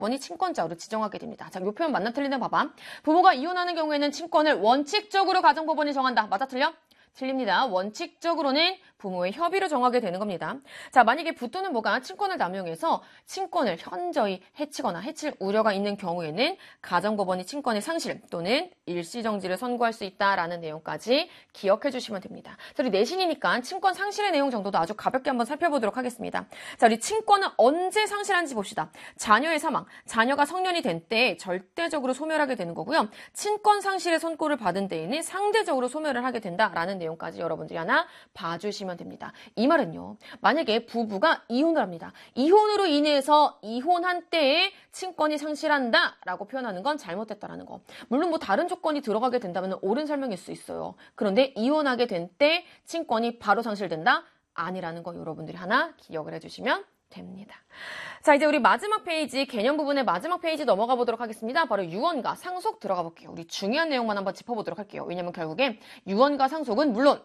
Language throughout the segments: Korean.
번이 친권자로 지정하게 됩니다. 자, 이 표현 맞나 틀리나 봐봐. 부부가 이혼하는 경우에는 친권을 원칙적으로 가정법원이 정한다. 맞아 틀려? 틀립니다. 원칙적으로는 부모의 협의로 정하게 되는 겁니다. 자, 만약에 부또는 뭐가 친권을 남용해서 친권을 현저히 해치거나 해칠 우려가 있는 경우에는 가정법원이 친권의 상실 또는 일시정지를 선고할 수 있다라는 내용까지 기억해 주시면 됩니다. 자, 우리 내신이니까 친권 상실의 내용 정도도 아주 가볍게 한번 살펴보도록 하겠습니다. 자, 우리 친권은 언제 상실한지 봅시다. 자녀의 사망, 자녀가 성년이 된 때에 절대적으로 소멸하게 되는 거고요. 친권 상실의 선고를 받은 때에는 상대적으로 소멸을 하게 된다라는 내용까지 여러분들이 하나 봐주시면 됩니다. 이 말은요, 만약에 부부가 이혼을 합니다. 이혼으로 인해서 이혼한 때에 친권이 상실한다라고 표현하는 건 잘못됐다라는 거. 물론 뭐 다른 조건이 들어가게 된다면 옳은 설명일 수 있어요. 그런데 이혼하게 된 때 친권이 바로 상실된다? 아니라는 거 여러분들이 하나 기억을 해주시면 됩니다. 자, 이제 우리 마지막 페이지, 개념 부분의 마지막 페이지 넘어가 보도록 하겠습니다. 바로 유언과 상속 들어가 볼게요. 우리 중요한 내용만 한번 짚어보도록 할게요. 왜냐면 결국에 유언과 상속은 물론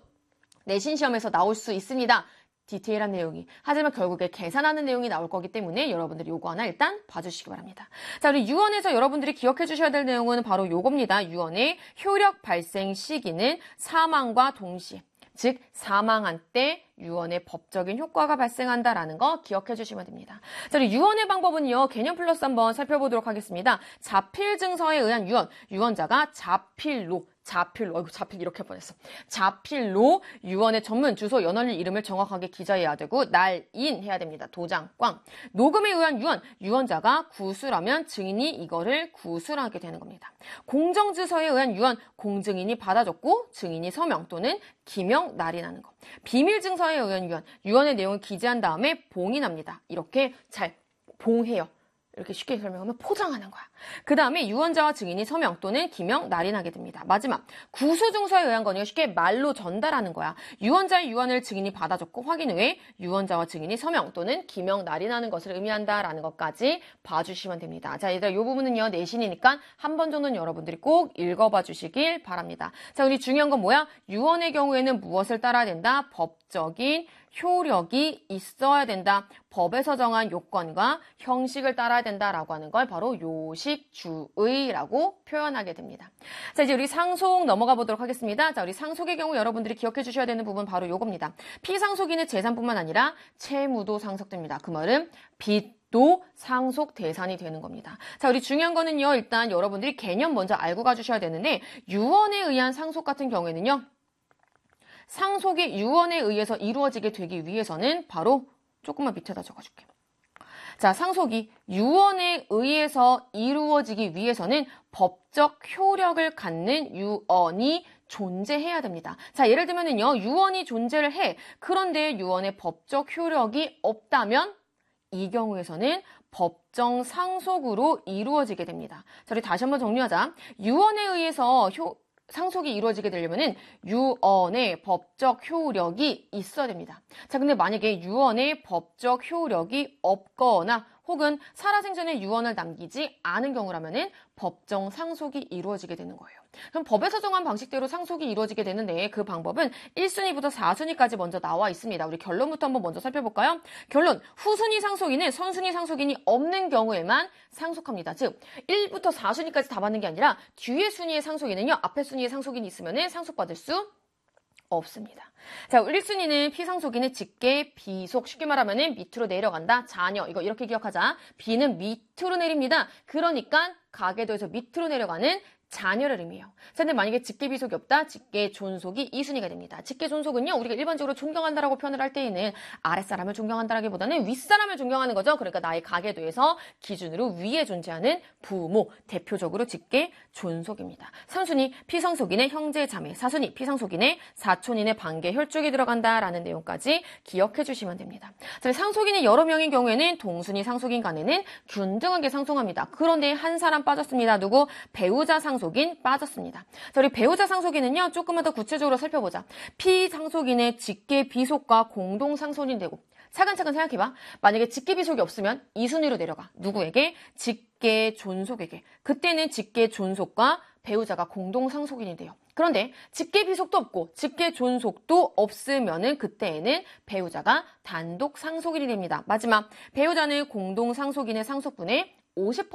내신 시험에서 나올 수 있습니다. 디테일한 내용이. 하지만 결국에 계산하는 내용이 나올 거기 때문에 여러분들이 요거 하나 일단 봐주시기 바랍니다. 자, 우리 유언에서 여러분들이 기억해 주셔야 될 내용은 바로 요겁니다. 유언의 효력 발생 시기는 사망과 동시에, 즉 사망한 때 유언의 법적인 효과가 발생한다라는 거 기억해 주시면 됩니다. 자, 우리 유언의 방법은요, 개념 플러스 한번 살펴보도록 하겠습니다. 자필 증서에 의한 유언, 유언자가 자필로 어이구, 자필 이렇게 할 뻔했어. 자필로 유언의 전문, 주소, 연월일, 이름을 정확하게 기재해야 되고 날인해야 됩니다. 도장, 꽝. 녹음에 의한 유언, 유언자가 구술하면 증인이 이거를 구술하게 되는 겁니다. 공정주서에 의한 유언, 공증인이 받아줬고 증인이 서명 또는 기명, 날인하는 거. 비밀증서에 의한 유언, 유언의 내용을 기재한 다음에 봉인합니다. 이렇게 잘 봉해요. 이렇게 쉽게 설명하면 포장하는 거야. 그 다음에 유언자와 증인이 서명 또는 기명, 날인하게 됩니다. 마지막, 구수증서에 의한 거니까 쉽게 말로 전달하는 거야. 유언자의 유언을 증인이 받아줬고 확인 후에 유언자와 증인이 서명 또는 기명, 날인하는 것을 의미한다라는 것까지 봐주시면 됩니다. 자, 얘들아, 이 부분은요, 내신이니까 한 번 정도는 여러분들이 꼭 읽어봐 주시길 바랍니다. 자, 우리 중요한 건 뭐야? 유언의 경우에는 무엇을 따라야 된다? 법적인 효력이 있어야 된다. 법에서 정한 요건과 형식을 따라야 된다라고 하는 걸 바로 요식주의라고 표현하게 됩니다. 자, 이제 우리 상속 넘어가 보도록 하겠습니다. 자, 우리 상속의 경우 여러분들이 기억해 주셔야 되는 부분 바로 요겁니다. 피상속인의 재산뿐만 아니라 채무도 상속됩니다. 그 말은 빚도 상속 대상이 되는 겁니다. 자, 우리 중요한 거는요, 일단 여러분들이 개념 먼저 알고 가주셔야 되는데, 유언에 의한 상속 같은 경우에는요, 상속이 유언에 의해서 이루어지게 되기 위해서는 바로 조금만 밑에다 적어줄게. 자, 상속이 유언에 의해서 이루어지기 위해서는 법적 효력을 갖는 유언이 존재해야 됩니다. 자, 예를 들면은요, 유언이 존재를 해. 그런데 유언의 법적 효력이 없다면 이 경우에서는 법정 상속으로 이루어지게 됩니다. 자, 우리 다시 한번 정리하자. 유언에 의해서 상속이 이루어지게 되려면은 유언의 법적 효력이 있어야 됩니다. 자, 근데 만약에 유언의 법적 효력이 없거나 혹은 살아생전에 유언을 남기지 않은 경우라면은 법정 상속이 이루어지게 되는 거예요. 그럼 법에서 정한 방식대로 상속이 이루어지게 되는데 그 방법은 1순위부터 4순위까지 먼저 나와 있습니다. 우리 결론부터 한번 먼저 살펴볼까요? 결론, 후순위 상속인은 선순위 상속인이 없는 경우에만 상속합니다. 즉 1부터 4순위까지 다 받는 게 아니라 뒤에 순위의 상속인은요, 앞에 순위의 상속인이 있으면 상속받을 수 없습니다. 자, 1순위는 피상속인의 직계, 비속, 쉽게 말하면 밑으로 내려간다. 자녀, 이거 이렇게 기억하자. 비는 밑으로 내립니다. 그러니까 가계도에서 밑으로 내려가는 자녀를 의미해요. 자, 근데 만약에 직계 비속이 없다, 직계 존속이 2순위가 됩니다. 직계 존속은요, 우리가 일반적으로 존경한다라고 표현을 할 때에는 아랫사람을 존경한다라기보다는 윗사람을 존경하는 거죠. 그러니까 나의 가계도에서 기준으로 위에 존재하는 부모, 대표적으로 직계 존속입니다. 3순위 피성속인의 형제, 자매, 4순위 피상속인의 사촌인의 반계, 혈족이 들어간다라는 내용까지 기억해 주시면 됩니다. 자, 상속인이 여러 명인 경우에는 동순위 상속인 간에는 균등하게 상속합니다. 그런데 한 사람 빠졌습니다. 누구? 배우자 상속인 빠졌습니다. 자, 우리 배우자 상속인은요, 조금만 더 구체적으로 살펴보자. 피상속인의 직계 비속과 공동 상속인 되고, 차근차근 생각해봐. 만약에 직계 비속이 없으면 2순위로 내려가. 누구에게? 직계 존속에게. 그때는 직계 존속과 배우자가 공동 상속인이 돼요. 그런데 직계 비속도 없고 직계 존속도 없으면은 그때에는 배우자가 단독 상속인이 됩니다. 마지막, 배우자는 공동 상속인의 상속분에 50%